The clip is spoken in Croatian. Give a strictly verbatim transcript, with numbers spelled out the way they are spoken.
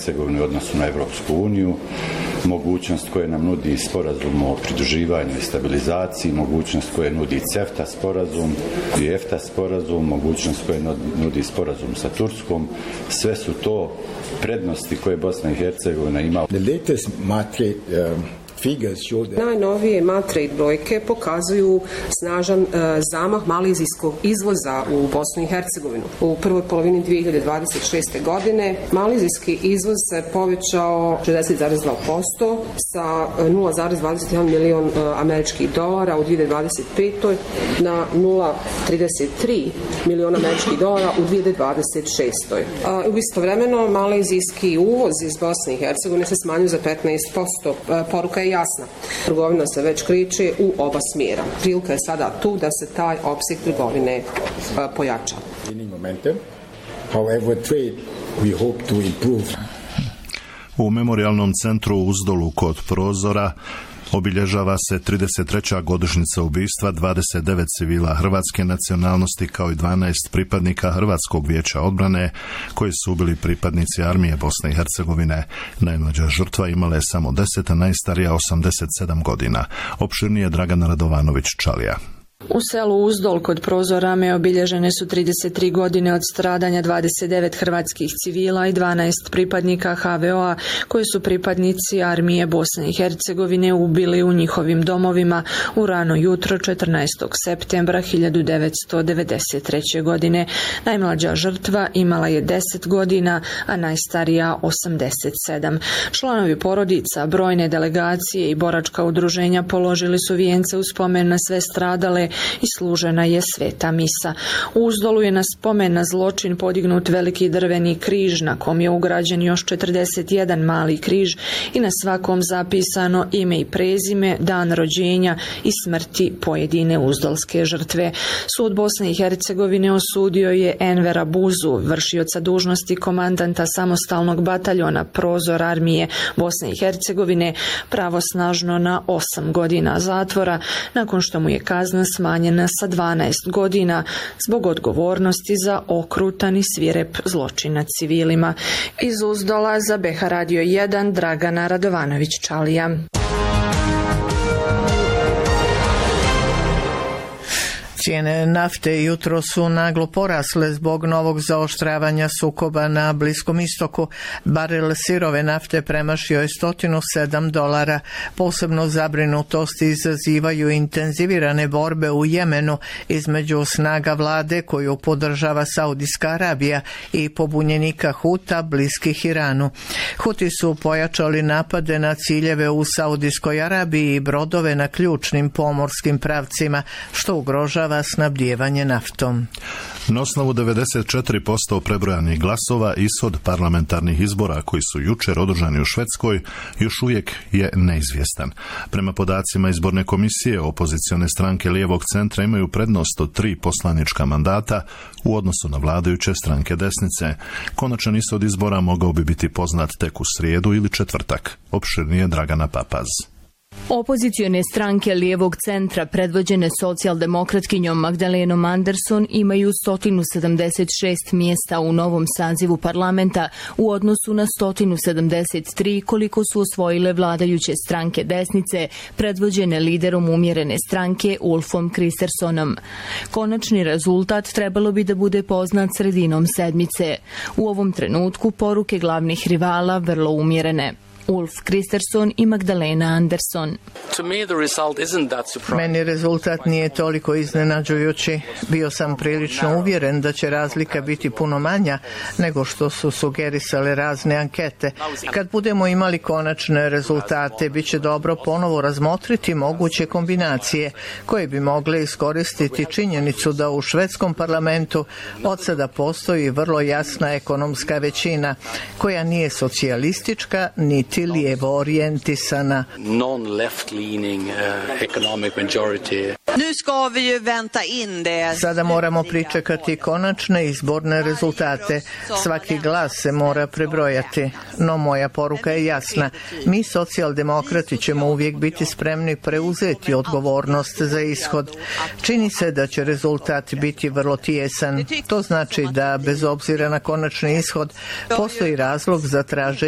Hercegovinu u odnosu na Evropsku uniju, mogućnost koje nam nudi sporazum o pridruživanju i stabilizaciji, mogućnost koje nudi CEFTA sporazum i EFTA sporazum, mogućnost koje nudi sporazum sa Turskom. Sve su to prednosti koje Bosna i Hercegovina ima. Najnovije Matrade brojke pokazuju snažan uh, zamah malezijskog izvoza u Bosnu i Hercegovinu. U prvoj polovini dvije hiljade dvadeset šeste. godine malezijski izvoz se povećao šezdeset zarez dva posto sa nula zarez dvadeset jedan milion uh, američkih dolara u dvije hiljade dvadeset petoj. na nula zarez trideset tri miliona američkih dolara u dvije hiljade dvadeset šestoj. Uh, u istovremeno malezijski uvoz iz Bosne i Hercegovine se smanjio za petnaest posto. Uh, poruka je jasna. Trgovina se već kreće u oba smjera. Prilika je sada tu da se taj opseg trgovine uh, pojača. U memorijalnom centru u Uzdolu kod Prozora obilježava se trideset treća godišnjica ubistva dvadeset devet civila hrvatske nacionalnosti kao i dvanaest pripadnika Hrvatskog vijeća odbrane koji su ubili pripadnici armije Bosne i Hercegovine. Najmlađa žrtva imala je samo deset, a najstarija osamdeset sedam godina. Opširnije Dragana Radovanović-Čalija. U selu Uzdol kod Prozorame obilježene su trideset tri godine od stradanja dvadeset devet hrvatskih civila i dvanaest pripadnika ha ve o a koji su pripadnici armije Bosne i Hercegovine ubili u njihovim domovima u rano jutro četrnaestog septembra hiljadu devetsto devedeset treće. godine. Najmlađa žrtva imala je deset godina, a najstarija osamdeset sedam. Članovi porodica, brojne delegacije i boračka udruženja položili su vijence u spomen na sve stradale i služena je sveta misa. U Uzdolu je na spomen na zločin podignut veliki drveni križ na kom je ugrađen još četrdeset jedan mali križ i na svakom zapisano ime i prezime, dan rođenja i smrti pojedine uzdolske žrtve. Sud Bosne i Hercegovine osudio je Envera Buzu, vršioca dužnosti komandanta samostalnog bataljona Prozor armije Bosne i Hercegovine, pravosnažno na osam godina zatvora, nakon što mu je kazna smanjena sa dvanaest godina zbog odgovornosti za okrutan i svirep zločin nad civilima. Iz Uzdola za be ha Radio jedan Dragana Radovanović-Čalija. Cijene nafte jutro su naglo porasle zbog novog zaoštravanja sukoba na Bliskom istoku. Barel sirove nafte premašio je sto sedam dolara. Posebno zabrinutost izazivaju intenzivirane borbe u Jemenu između snaga vlade koju podržava Saudijska Arabija i pobunjenika Huta bliskih Iranu. Huti su pojačali napade na ciljeve u Saudijskoj Arabiji i brodove na ključnim pomorskim pravcima, što ugrožava snabdijevanje naftom. Na osnovu devedeset četiri posto prebrojanih glasova ishod parlamentarnih izbora koji su jučer održani u Švedskoj još uvijek je neizvjestan. Prema podacima izborne komisije, opozicione stranke lijevog centra imaju prednost od tri poslanička mandata u odnosu na vladajuće stranke desnice. Konačan ishod izbora mogao bi biti poznat tek u srijedu ili četvrtak. Opširnije Dragana Papaz. Opozicione stranke lijevog centra predvođene socijaldemokratkinjom Magdalenom Anderson imaju sto sedamdeset šest mjesta u novom sazivu parlamenta u odnosu na sto sedamdeset tri koliko su osvojile vladajuće stranke desnice predvođene liderom umjerene stranke Ulfom Kristersonom. Konačni rezultat trebalo bi da bude poznat sredinom sedmice. U ovom trenutku poruke glavnih rivala vrlo umjerene. Ulf Kristersson i Magdalena Anderson. Meni rezultat nije toliko iznenađujući. Bio sam prilično uvjeren da će razlika biti puno manja nego što su sugerisale razne ankete. Kad budemo imali konačne rezultate, bit će dobro ponovo razmotriti moguće kombinacije koje bi mogle iskoristiti činjenicu da u švedskom parlamentu od sada postoji vrlo jasna ekonomska većina koja nije socijalistička niti lijevo orijentisana. Sada moramo pričekati konačne izborne rezultate. Svaki glas se mora prebrojati. No moja poruka je jasna. Mi socijaldemokrati ćemo uvijek biti spremni preuzeti odgovornost za ishod. Čini se da će rezultat biti vrlo tijesan. To znači da bez obzira na konačni ishod postoji razlog za traženje